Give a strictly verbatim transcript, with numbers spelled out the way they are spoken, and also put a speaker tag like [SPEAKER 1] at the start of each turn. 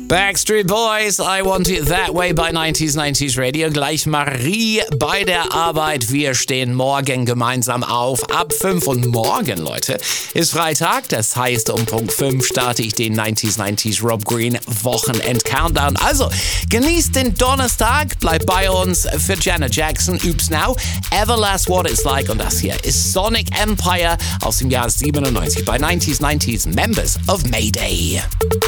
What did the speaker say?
[SPEAKER 1] Backstreet Boys, I Want It That Way bei neunzig neunzig Radio. Gleich Marie bei der Arbeit. Wir stehen morgen gemeinsam auf ab fünf. Und morgen, Leute, ist Freitag. Das heißt, um Punkt fünf starte ich den neunzig neunzig Rob Green Wochenend-Countdown. Also, genießt den Donnerstag. Bleibt bei uns für Janet Jackson. Oops Now. Everlast What It's Like. Und das hier ist Sonic Empire aus dem Jahr siebenundneunzig bei neunzig neunzig Members of Mayday.